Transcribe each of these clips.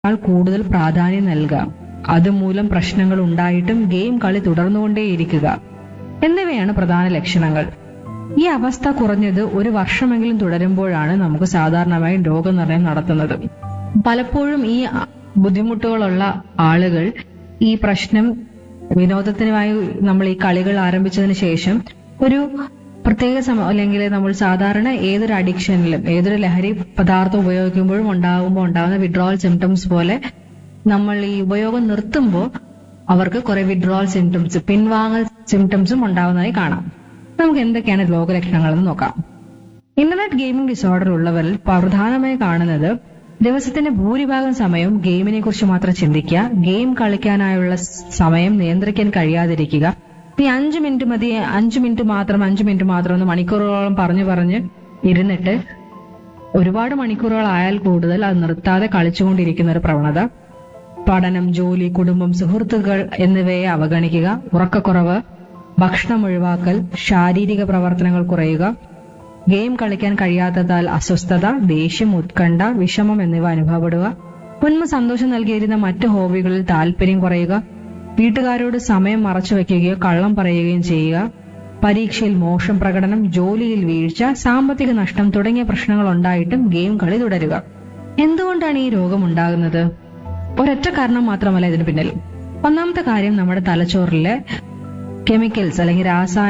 കൂടുതൽ പ്രാധാന്യം നൽകുക, അതുമൂലം പ്രശ്നങ്ങൾ ഉണ്ടായിട്ടും ഗെയിം കളി തുടർന്നുകൊണ്ടേയിരിക്കുക എന്നിവയാണ് പ്രധാന ലക്ഷണങ്ങൾ. ഈ അവസ്ഥ കുറഞ്ഞത് ഒരു വർഷമെങ്കിലും തുടരുമ്പോഴാണ് നമുക്ക് സാധാരണമായി രോഗനിർണയം നടത്തുന്നത്. പലപ്പോഴും ഈ ബുദ്ധിമുട്ടുകളുള്ള ആളുകൾ ഈ പ്രശ്നം വിനോദത്തിനുമായി നമ്മൾ ഈ കളികൾ ആരംഭിച്ചതിന് ശേഷം ഒരു പ്രത്യേക സമയം അല്ലെങ്കിൽ നമ്മൾ സാധാരണ ഏതൊരു അഡിക്ഷനിലും ഏതൊരു ലഹരി പദാർത്ഥം ഉപയോഗിക്കുമ്പോഴും ഉണ്ടാകുന്ന വിഡ്രോവൽ സിംറ്റംസ് പോലെ നമ്മൾ ഈ ഉപയോഗം നിർത്തുമ്പോൾ അവർക്ക് കുറെ വിഡ്രോവൽ സിംറ്റംസ്, പിൻവാങ്ങൽ സിംറ്റംസും ഉണ്ടാകുന്നതായി കാണാം. നമുക്ക് എന്തൊക്കെയാണ് രോഗലക്ഷണങ്ങളെന്ന് നോക്കാം. ഇന്റർനെറ്റ് ഗെയിമിംഗ് ഡിസോർഡർ ഉള്ളവരിൽ പ്രധാനമായി കാണുന്നത് ദിവസത്തിന്റെ ഭൂരിഭാഗം സമയവും ഗെയിമിനെ കുറിച്ച് മാത്രം ചിന്തിക്കുക, ഗെയിം കളിക്കാനായുള്ള സമയം നിയന്ത്രിക്കാൻ കഴിയാതിരിക്കുക, ഈ 5 മിനിറ്റ് മതി, 5 മിനിറ്റ് മാത്രം എന്ന് മണിക്കൂറുകളോളം പറഞ്ഞ് ഇരുന്നിട്ട് ഒരുപാട് മണിക്കൂറുകളായാൽ കൂടുതൽ അത് നിർത്താതെ കളിച്ചുകൊണ്ടിരിക്കുന്ന ഒരു പ്രവണത, പഠനം, ജോലി, കുടുംബം, സുഹൃത്തുക്കൾ എന്നിവയെ അവഗണിക്കുക, ഉറക്കക്കുറവ്, ഭക്ഷണം ഒഴിവാക്കൽ, ശാരീരിക പ്രവർത്തനങ്ങൾ കുറയുക, ഗെയിം കളിക്കാൻ കഴിയാത്തതാൽ അസ്വസ്ഥത, ദേഷ്യം, ഉത്കണ്ഠ, വിഷമം എന്നിവ അനുഭവപ്പെടുക, മുൻപ് സന്തോഷം നൽകിയിരുന്ന മറ്റ് ഹോബികളിൽ താല്പര്യം കുറയുക, വീട്ടുകാരോട് സമയം മറച്ചു വയ്ക്കുകയോ കള്ളം പറയുകയും ചെയ്യുക, പരീക്ഷയിൽ മോശം പ്രകടനം, ജോലിയിൽ വീഴ്ച, സാമ്പത്തിക നഷ്ടം തുടങ്ങിയ പ്രശ്നങ്ങൾ ഉണ്ടായിട്ടും ഗെയിം കളി തുടരുക. എന്തുകൊണ്ടാണ് ഈ രോഗം ഉണ്ടാകുന്നത്? ഒരൊറ്റ കാരണം മാത്രമല്ല ഇതിന് പിന്നിൽ. ഒന്നാമത്തെ കാര്യം നമ്മുടെ തലച്ചോറിലെ കെമിക്കൽസ് അല്ലെങ്കിൽ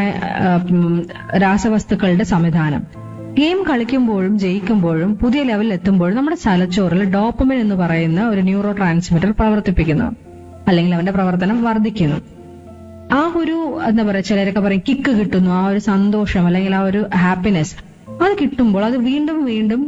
രാസവസ്തുക്കളുടെ സംവിധാനം. ഗെയിം കളിക്കുമ്പോഴും ജയിക്കുമ്പോഴും പുതിയ ലെവലിൽ എത്തുമ്പോഴും നമ്മുടെ തലച്ചോറിൽ ഡോപ്പമിൻ എന്ന് പറയുന്ന ഒരു ന്യൂറോ ട്രാൻസ്മിറ്റർ പ്രവർത്തിപ്പിക്കുന്നു, അല്ലെങ്കിൽ അവന്റെ പ്രവർത്തനം വർദ്ധിക്കുന്നു. ആ ഒരു എന്താ പറയാ, ചിലരൊക്കെ പറയും കിക്ക് കിട്ടുന്നു, ആ ഒരു സന്തോഷം അല്ലെങ്കിൽ ആ ഒരു ഹാപ്പിനെസ് അത് കിട്ടുമ്പോൾ അത് വീണ്ടും വീണ്ടും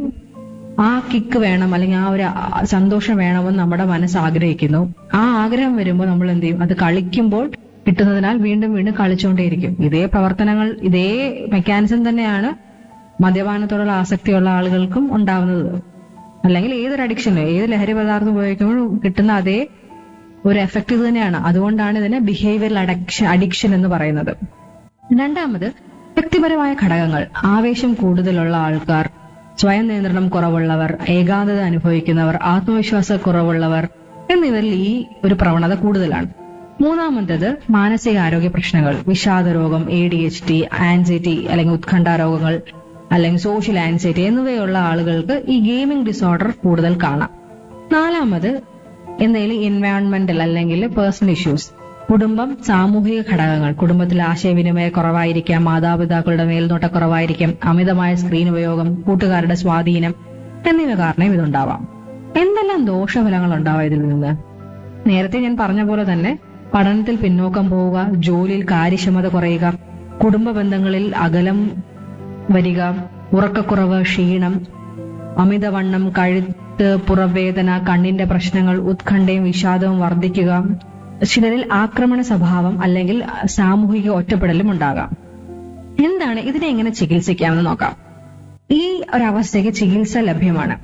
ആ കിക്ക് വേണം അല്ലെങ്കിൽ ആ ഒരു സന്തോഷം വേണമെന്ന് നമ്മുടെ മനസ്സ് ആഗ്രഹിക്കുന്നു. ആ ആഗ്രഹം വരുമ്പോൾ നമ്മൾ എന്ത് ചെയ്യും? അത് കളിക്കുമ്പോൾ കിട്ടുന്നതിനാൽ വീണ്ടും വീണ്ടും കളിച്ചുകൊണ്ടേയിരിക്കും. ഇതേ പ്രവർത്തനങ്ങൾ, ഇതേ മെക്കാനിസം തന്നെയാണ് മദ്യപാനത്തോടുള്ള ആസക്തിയുള്ള ആളുകൾക്കും ഉണ്ടാവുന്നത്. അല്ലെങ്കിൽ ഏതൊരു അഡിക്ഷനും, ഏത് ലഹരി പദാർത്ഥം ഉപയോഗിക്കുമ്പോഴും കിട്ടുന്ന അതേ ഒരു എഫക്ട് ഇത് തന്നെയാണ്. അതുകൊണ്ടാണ് ഇതിനെ ബിഹേവിയറൽ അഡിക്ഷൻ എന്ന് പറയുന്നത്. രണ്ടാമത്, വ്യക്തിപരമായ ഘടകങ്ങൾ. ആവേശം കൂടുതലുള്ള ആൾക്കാർ, സ്വയം നിയന്ത്രണം കുറവുള്ളവർ, ഏകാന്തത അനുഭവിക്കുന്നവർ, ആത്മവിശ്വാസക്കുറവുള്ളവർ എന്നിവരിൽ ഈ ഒരു പ്രവണത കൂടുതലാണ്. മൂന്നാമത്തേത്, മാനസികാരോഗ്യ പ്രശ്നങ്ങൾ, വിഷാദരോഗം, ADHD, ആൻസൈറ്റി അല്ലെങ്കിൽ ഉത്കണ്ഠ രോഗങ്ങൾ അല്ലെങ്കിൽ സോഷ്യൽ ആൻസൈറ്റി എന്നിവയുള്ള ആളുകൾക്ക് ഈ ഗെയിമിംഗ് ഡിസോർഡർ കൂടുതൽ കാണാം. നാലാമത്, എന്തെങ്കിലും എൻവയോൺമെന്റൽ അല്ലെങ്കിൽ പേഴ്സണൽ ഇഷ്യൂസ്, കുടുംബം, സാമൂഹിക ഘടകങ്ങൾ. കുടുംബത്തിൽ ആശയവിനിമയ കുറവായിരിക്കാം, മാതാപിതാക്കളുടെ മേൽനോട്ടക്കുറവായിരിക്കാം, അമിതമായ സ്ക്രീൻ ഉപയോഗം, കൂട്ടുകാരുടെ സ്വാധീനം എന്നിവ കാരണം ഇതുണ്ടാവാം. എന്തെല്ലാം ദോഷഫലങ്ങൾ ഉണ്ടാവാം ഇതിൽ നിന്ന്? നേരത്തെ ഞാൻ പറഞ്ഞ പോലെ തന്നെ പഠനത്തിൽ പിന്നോക്കം പോവുക, ജോലിയിൽ കാര്യക്ഷമത കുറയുക, കുടുംബ ബന്ധങ്ങളിൽ അകലം വരിക, ഉറക്കക്കുറവ്, ക്ഷീണം, അമിതവണ്ണം, കഴുത്ത് പുറവേദന, കണ്ണിന്റെ പ്രശ്നങ്ങൾ, ഉത്കണ്ഠയും വിഷാദവും വർദ്ധിക്കുക, ചിലരിൽ ആക്രമണ സ്വഭാവം അല്ലെങ്കിൽ സാമൂഹിക ഒറ്റപ്പെടലും ഉണ്ടാകാം. എന്താണ് ഇതിനെ എങ്ങനെ ചികിത്സിക്കാമെന്ന് നോക്കാം. ഈ ഒരവസ്ഥയ്ക്ക് ചികിത്സ ലഭ്യമാണ്.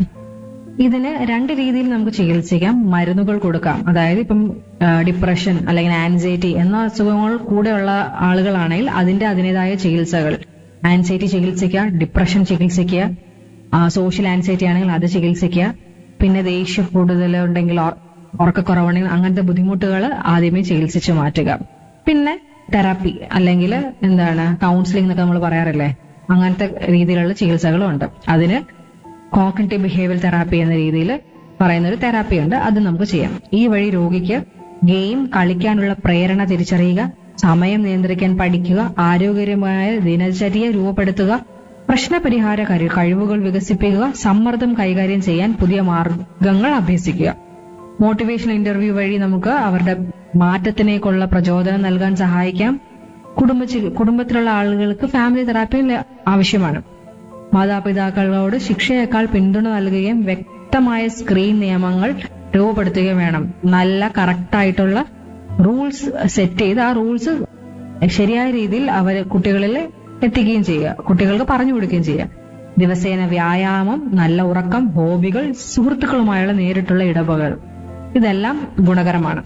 ഇതിന് 2 രീതിയിൽ നമുക്ക് ചികിത്സിക്കാം. മരുന്നുകൾ കൊടുക്കാം, അതായത് ഇപ്പം ഡിപ്രഷൻ അല്ലെങ്കിൽ ആൻസൈറ്റി എന്ന അസുഖങ്ങൾ കൂടെയുള്ള ആളുകളാണെങ്കിൽ അതിൻ്റെതായ ചികിത്സകൾ. ആൻസൈറ്റി ചികിത്സിക്കുക, ഡിപ്രഷൻ ചികിത്സിക്കുക, സോഷ്യൽ ആൻസൈറ്റി ആണെങ്കിൽ അത് ചികിത്സിക്കുക, പിന്നെ ദേഷ്യം കൂടുതലുണ്ടെങ്കിൽ, ഉറക്കക്കുറവുണ്ടെങ്കിൽ അങ്ങനത്തെ ബുദ്ധിമുട്ടുകൾ ആദ്യമേ ചികിത്സിച്ച് മാറ്റുക. പിന്നെ തെറാപ്പി അല്ലെങ്കിൽ കൗൺസിലിംഗ് എന്നൊക്കെ നമ്മൾ പറയാറില്ലേ, അങ്ങനത്തെ രീതിയിലുള്ള ചികിത്സകളും ഉണ്ട്. അതിന് കോഗ്നിറ്റീവ് ബിഹേവിയർ തെറാപ്പി എന്ന രീതിയിൽ പറയുന്ന ഒരു തെറാപ്പി ഉണ്ട്, അത് നമുക്ക് ചെയ്യാം. ഈ വഴി രോഗിക്ക് ഗെയിം കളിക്കാനുള്ള പ്രേരണ തിരിച്ചറിയുക, സമയം നിയന്ത്രിക്കാൻ പഠിക്കുക, ആരോഗ്യകരമായ ദിനചര്യ രൂപപ്പെടുത്തുക, പ്രശ്നപരിഹാര കഴിവുകൾ വികസിപ്പിക്കുക, സമ്മർദ്ദം കൈകാര്യം ചെയ്യാൻ പുതിയ മാർഗങ്ങൾ അഭ്യസിക്കുക. മോട്ടിവേഷണൽ ഇന്റർവ്യൂ വഴി നമുക്ക് അവരുടെ മാറ്റത്തിനേക്കുള്ള പ്രചോദനം നൽകാൻ സഹായിക്കാം. കുടുംബത്തിലുള്ള ആളുകൾക്ക് ഫാമിലി തെറാപ്പി ആവശ്യമാണ്. മാതാപിതാക്കളോട് ശിക്ഷയേക്കാൾ പിന്തുണ നൽകുകയും വ്യക്തമായ സ്ക്രീൻ നിയമങ്ങൾ രൂപപ്പെടുത്തുകയും വേണം. നല്ല കറക്റ്റായിട്ടുള്ള റൂൾസ് സെറ്റ് ചെയ്ത് ആ റൂൾസ് ശരിയായ രീതിയിൽ കുട്ടികളിൽ എത്തിക്കുകയും ചെയ്യുക, കുട്ടികൾക്ക് പറഞ്ഞു കൊടുക്കുകയും ചെയ്യുക. ദിവസേന വ്യായാമം, നല്ല ഉറക്കം, ഹോബികൾ, സുഹൃത്തുക്കളുമായുള്ള നേരിട്ടുള്ള ഇടപെടൽ ഇതെല്ലാം ഗുണകരമാണ്.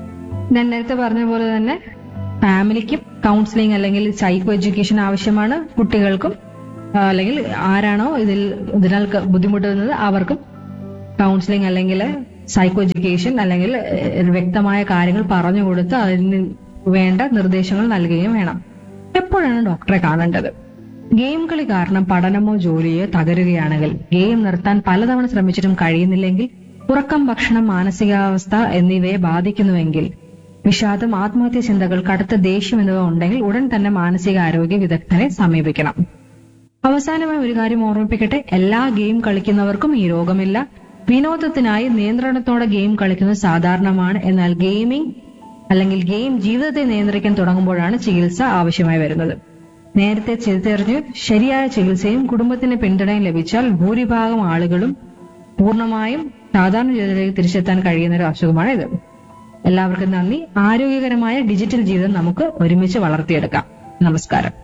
ഞാൻ നേരത്തെ പറഞ്ഞ പോലെ തന്നെ ഫാമിലിക്കും കൗൺസിലിംഗ് അല്ലെങ്കിൽ സൈക്കോ എഡ്യൂക്കേഷൻ ആവശ്യമാണ്. കുട്ടികൾക്കും അല്ലെങ്കിൽ ആരാണോ ഇതിനാൽ ബുദ്ധിമുട്ടുന്നത് അവർക്കും കൗൺസിലിംഗ് അല്ലെങ്കിൽ സൈക്കോ എഡ്യൂക്കേഷൻ അല്ലെങ്കിൽ വ്യക്തമായ കാര്യങ്ങൾ പറഞ്ഞു കൊടുത്ത് അതിന് വേണ്ട നിർദ്ദേശങ്ങൾ നൽകുകയും വേണം. എപ്പോഴാണ് ഡോക്ടറെ കാണേണ്ടത്? ഗെയിം കളി കാരണം പഠനമോ ജോലിയോ തകരുകയാണെങ്കിൽ, ഗെയിം നിർത്താൻ പലതവണ ശ്രമിച്ചിട്ടും കഴിയുന്നില്ലെങ്കിൽ, ഉറക്കം, ഭക്ഷണം, മാനസികാവസ്ഥ എന്നിവയെ ബാധിക്കുന്നുവെങ്കിൽ, വിഷാദം, ആത്മഹത്യ ചിന്തകൾ, കടുത്ത ദേഷ്യം എന്നിവ ഉണ്ടെങ്കിൽ ഉടൻ തന്നെ മാനസികാരോഗ്യ വിദഗ്ധനെ സമീപിക്കണം. അവസാനമായി ഒരു കാര്യം ഓർമ്മിപ്പിക്കട്ടെ, എല്ലാ ഗെയിം കളിക്കുന്നവർക്കും ഈ രോഗമില്ല. വിനോദത്തിനായി നിയന്ത്രണത്തോടെ ഗെയിം കളിക്കുന്നത് സാധാരണമാണ്. എന്നാൽ ഗെയിമിംഗ് അല്ലെങ്കിൽ ഗെയിം ജീവിതത്തെ നിയന്ത്രിക്കാൻ തുടങ്ങുമ്പോഴാണ് ചികിത്സ ആവശ്യമായി വരുന്നത്. നേരത്തെ തിരിച്ചറിഞ്ഞ് ശരിയായ ചികിത്സയും കുടുംബത്തിന്റെ പിന്തുണയും ലഭിച്ചാൽ ഭൂരിഭാഗം ആളുകളും പൂർണ്ണമായും സാധാരണ ജീവിതത്തിലേക്ക് തിരിച്ചെത്താൻ കഴിയുന്ന ഒരു അസുഖമാണ് ഇത്. എല്ലാവർക്കും നന്ദി. ആരോഗ്യകരമായ ഡിജിറ്റൽ ജീവിതം നമുക്ക് ഒരുമിച്ച് വളർത്തിയെടുക്കാം. നമസ്കാരം.